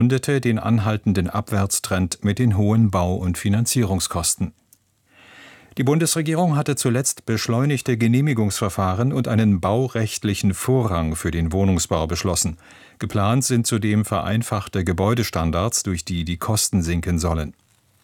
begründete den anhaltenden Abwärtstrend mit den hohen Bau- und Finanzierungskosten. Die Bundesregierung hatte zuletzt beschleunigte Genehmigungsverfahren und einen baurechtlichen Vorrang für den Wohnungsbau beschlossen. Geplant sind zudem vereinfachte Gebäudestandards, durch die die Kosten sinken sollen.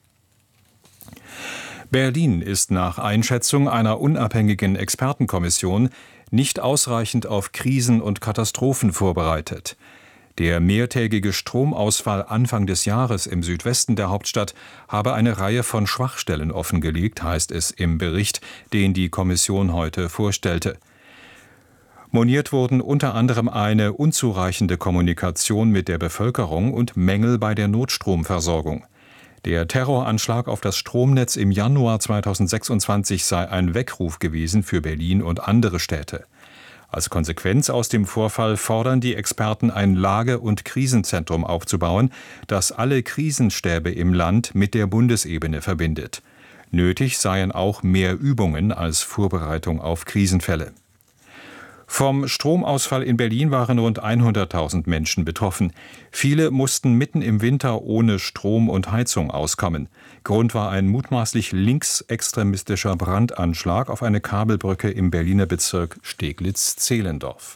Berlin ist nach Einschätzung einer unabhängigen Expertenkommission nicht ausreichend auf Krisen und Katastrophen vorbereitet. Der mehrtägige Stromausfall Anfang des Jahres im Südwesten der Hauptstadt habe eine Reihe von Schwachstellen offengelegt, heißt es im Bericht, den die Kommission heute vorstellte. Moniert wurden unter anderem eine unzureichende Kommunikation mit der Bevölkerung und Mängel bei der Notstromversorgung. Der Terroranschlag auf das Stromnetz im Januar 2026 sei ein Weckruf gewesen für Berlin und andere Städte. Als Konsequenz aus dem Vorfall fordern die Experten, ein Lage- und Krisenzentrum aufzubauen, das alle Krisenstäbe im Land mit der Bundesebene verbindet. Nötig seien auch mehr Übungen als Vorbereitung auf Krisenfälle. Vom Stromausfall in Berlin waren rund 100.000 Menschen betroffen. Viele mussten mitten im Winter ohne Strom und Heizung auskommen. Grund war ein mutmaßlich linksextremistischer Brandanschlag auf eine Kabelbrücke im Berliner Bezirk Steglitz-Zehlendorf.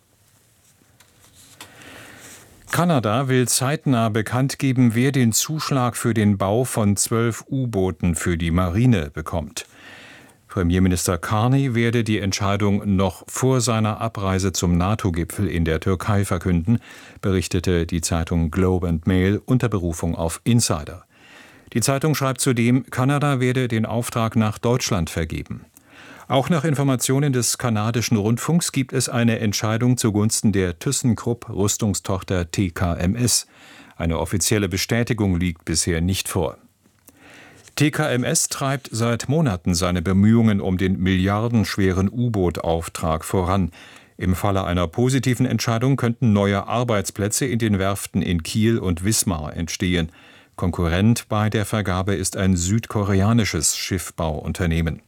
Kanada will zeitnah bekannt geben, wer den Zuschlag für den Bau von 12 U-Booten für die Marine bekommt. Premierminister Carney werde die Entscheidung noch vor seiner Abreise zum NATO-Gipfel in der Türkei verkünden, berichtete die Zeitung Globe and Mail unter Berufung auf Insider. Die Zeitung schreibt zudem, Kanada werde den Auftrag nach Deutschland vergeben. Auch nach Informationen des kanadischen Rundfunks gibt es eine Entscheidung zugunsten der ThyssenKrupp Rüstungstochter TKMS. Eine offizielle Bestätigung liegt bisher nicht vor. TKMS treibt seit Monaten seine Bemühungen um den milliardenschweren U-Boot-Auftrag voran. Im Falle einer positiven Entscheidung könnten neue Arbeitsplätze in den Werften in Kiel und Wismar entstehen. Konkurrent bei der Vergabe ist ein südkoreanisches Schiffbauunternehmen.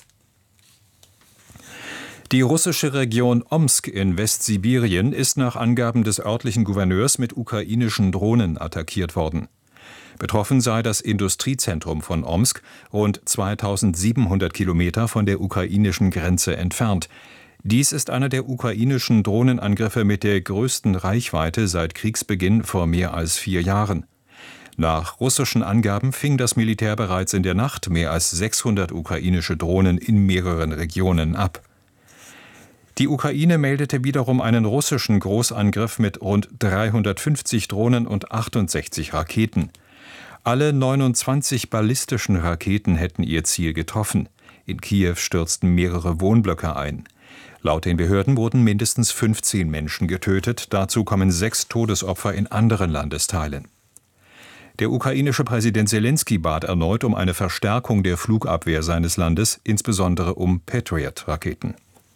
Die russische Region Omsk in Westsibirien ist nach Angaben des örtlichen Gouverneurs mit ukrainischen Drohnen attackiert worden. Betroffen sei das Industriezentrum von Omsk, rund 2700 Kilometer von der ukrainischen Grenze entfernt. Dies ist einer der ukrainischen Drohnenangriffe mit der größten Reichweite seit Kriegsbeginn vor mehr als 4 Jahren. Nach russischen Angaben fing das Militär bereits in der Nacht mehr als 600 ukrainische Drohnen in mehreren Regionen ab. Die Ukraine meldete wiederum einen russischen Großangriff mit rund 350 Drohnen und 68 Raketen. Alle 29 ballistischen Raketen hätten ihr Ziel getroffen. In Kiew stürzten mehrere Wohnblöcke ein. Laut den Behörden wurden mindestens 15 Menschen getötet. Dazu kommen 6 Todesopfer in anderen Landesteilen. Der ukrainische Präsident Selenskyj bat erneut um eine Verstärkung der Flugabwehr seines Landes, insbesondere um Patriot-Raketen.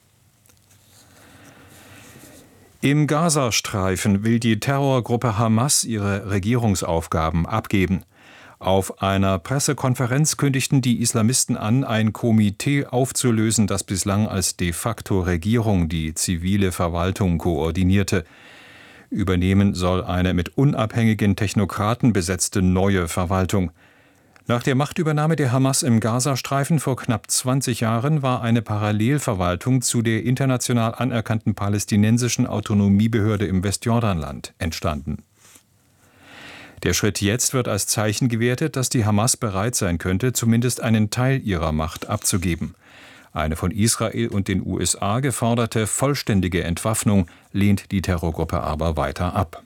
Im Gazastreifen will die Terrorgruppe Hamas ihre Regierungsaufgaben abgeben. Auf einer Pressekonferenz kündigten die Islamisten an, ein Komitee aufzulösen, das bislang als de facto Regierung die zivile Verwaltung koordinierte. Übernehmen soll eine mit unabhängigen Technokraten besetzte neue Verwaltung. Nach der Machtübernahme der Hamas im Gazastreifen vor knapp 20 Jahren war eine Parallelverwaltung zu der international anerkannten palästinensischen Autonomiebehörde im Westjordanland entstanden. Der Schritt jetzt wird als Zeichen gewertet, dass die Hamas bereit sein könnte, zumindest einen Teil ihrer Macht abzugeben. Eine von Israel und den USA geforderte vollständige Entwaffnung lehnt die Terrorgruppe aber weiter ab.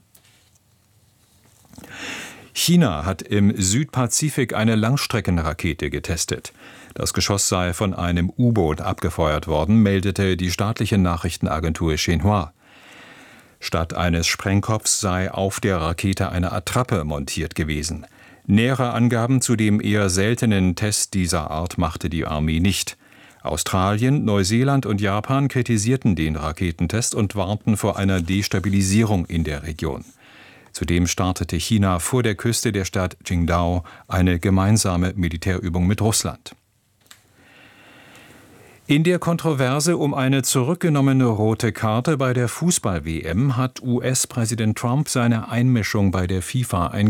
China hat im Südpazifik eine Langstreckenrakete getestet. Das Geschoss sei von einem U-Boot abgefeuert worden, meldete die staatliche Nachrichtenagentur Xinhua. Statt eines Sprengkopfs sei auf der Rakete eine Attrappe montiert gewesen. Nähere Angaben zu dem eher seltenen Test dieser Art machte die Armee nicht. Australien, Neuseeland und Japan kritisierten den Raketentest und warnten vor einer Destabilisierung in der Region. Zudem startete China vor der Küste der Stadt Qingdao eine gemeinsame Militärübung mit Russland. In der Kontroverse um eine zurückgenommene rote Karte bei der Fußball-WM hat US-Präsident Trump seine Einmischung bei der FIFA